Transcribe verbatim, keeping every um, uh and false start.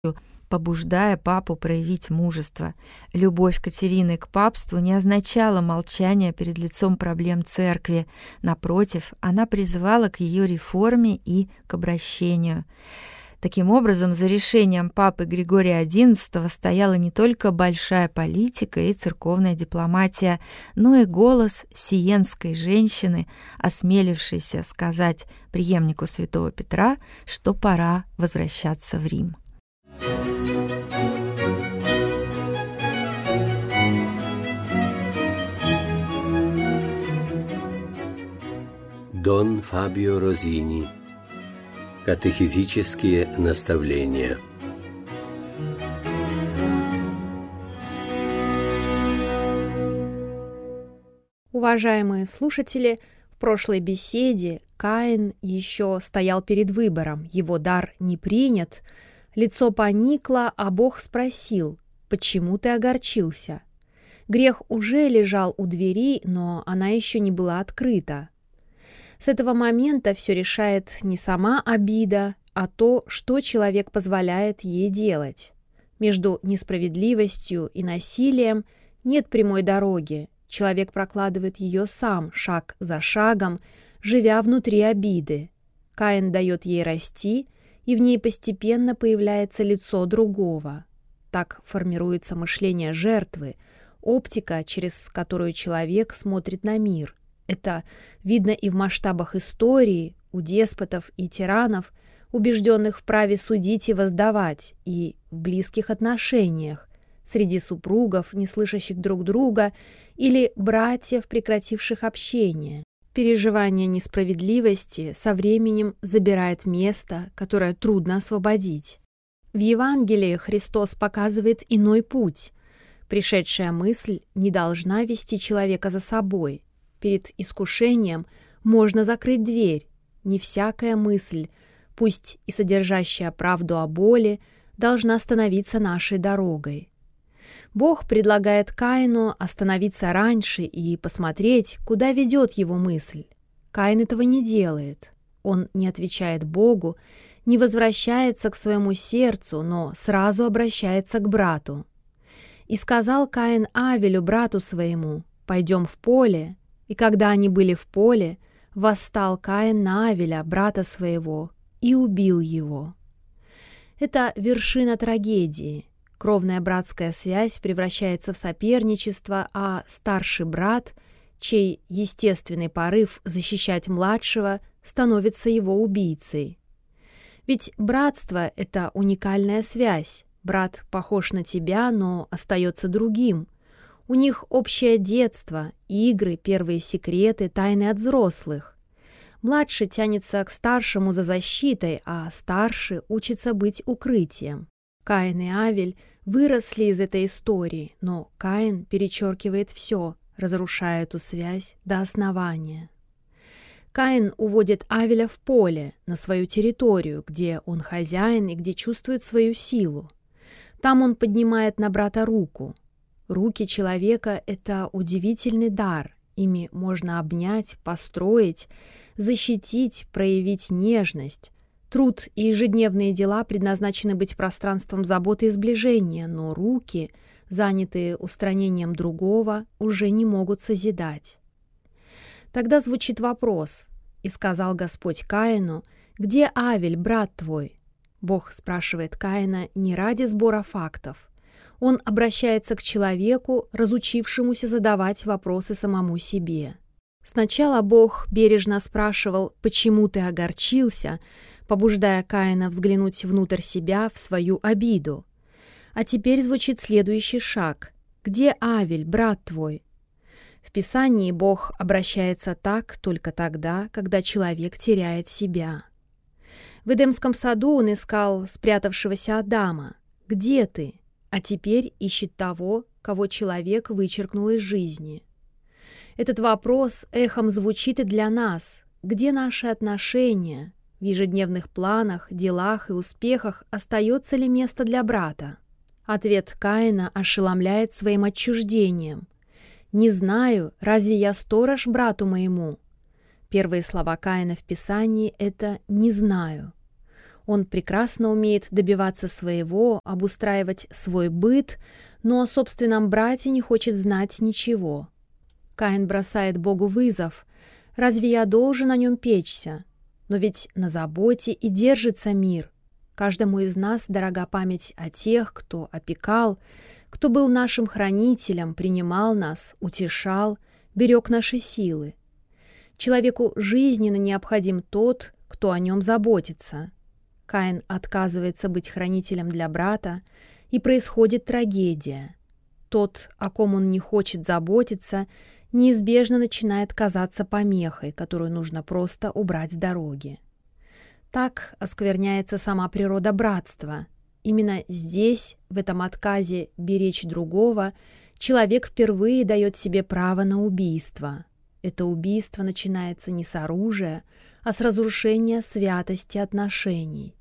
побуждая папу проявить мужество. Любовь Катерины к папству не означала молчание перед лицом проблем церкви. Напротив, она призывала к ее реформе и к обращению. Таким образом, за решением папы Григория одиннадцатого стояла не только большая политика и церковная дипломатия, но и голос сиенской женщины, осмелившейся сказать преемнику святого Петра, что пора возвращаться в Рим. Дон Фабио Розини. Катехизические наставления. Уважаемые слушатели, в прошлой беседе Каин еще стоял перед выбором. Его дар не принят, лицо поникло, а Бог спросил: «Почему ты огорчился?» Грех уже лежал у двери, но она еще не была открыта. С этого момента все решает не сама обида, а то, что человек позволяет ей делать. Между несправедливостью и насилием нет прямой дороги. Человек прокладывает ее сам, шаг за шагом, живя внутри обиды. Каин дает ей расти, и в ней постепенно появляется лицо другого. Так формируется мышление жертвы, оптика, через которую человек смотрит на мир. Это видно и в масштабах истории, у деспотов и тиранов, убежденных в праве судить и воздавать, и в близких отношениях, среди супругов, не слышащих друг друга, или братьев, прекративших общение. Переживание несправедливости со временем забирает место, которое трудно освободить. В Евангелии Христос показывает иной путь. Пришедшая мысль не должна вести человека за собой. Перед искушением можно закрыть дверь. Не всякая мысль, пусть и содержащая правду о боли, должна становиться нашей дорогой. Бог предлагает Каину остановиться раньше и посмотреть, куда ведет его мысль. Каин этого не делает. Он не отвечает Богу, не возвращается к своему сердцу, но сразу обращается к брату. «И сказал Каин Авелю, брату своему: пойдем в поле». И когда они были в поле, восстал Каин на Авеля, брата своего, и убил его. Это вершина трагедии. Кровная братская связь превращается в соперничество, а старший брат, чей естественный порыв защищать младшего, становится его убийцей. Ведь братство — это уникальная связь. Брат похож на тебя, но остается другим. У них общее детство, игры, первые секреты, тайны от взрослых. Младший тянется к старшему за защитой, а старший учится быть укрытием. Каин и Авель выросли из этой истории, но Каин перечеркивает все, разрушая эту связь до основания. Каин уводит Авеля в поле, на свою территорию, где он хозяин и где чувствует свою силу. Там он поднимает на брата руку. Руки человека — это удивительный дар. Ими можно обнять, построить, защитить, проявить нежность. Труд и ежедневные дела предназначены быть пространством заботы и сближения, но руки, занятые устранением другого, уже не могут созидать. Тогда звучит вопрос: «И сказал Господь Каину: где Авель, брат твой?» Бог спрашивает Каина не ради сбора фактов. Он обращается к человеку, разучившемуся задавать вопросы самому себе. Сначала Бог бережно спрашивал: «Почему ты огорчился?», побуждая Каина взглянуть внутрь себя, в свою обиду. А теперь звучит следующий шаг: «Где Авель, брат твой?» В Писании Бог обращается так только тогда, когда человек теряет себя. В Эдемском саду он искал спрятавшегося Адама. «Где ты?» А теперь ищет того, кого человек вычеркнул из жизни. Этот вопрос эхом звучит и для нас. Где наши отношения? В ежедневных планах, делах и успехах остается ли место для брата? Ответ Каина ошеломляет своим отчуждением. «Не знаю, разве я сторож брату моему?» Первые слова Каина в Писании — это «не знаю». Он прекрасно умеет добиваться своего, обустраивать свой быт, но о собственном брате не хочет знать ничего. Каин бросает Богу вызов. «Разве я должен о нем печься? Но ведь на заботе и держится мир. Каждому из нас дорога память о тех, кто опекал, кто был нашим хранителем, принимал нас, утешал, берег наши силы. Человеку жизненно необходим тот, кто о нем заботится». Каин отказывается быть хранителем для брата, и происходит трагедия. Тот, о ком он не хочет заботиться, неизбежно начинает казаться помехой, которую нужно просто убрать с дороги. Так оскверняется сама природа братства. Именно здесь, в этом отказе беречь другого, человек впервые дает себе право на убийство. Это убийство начинается не с оружия, а с разрушения святости отношений.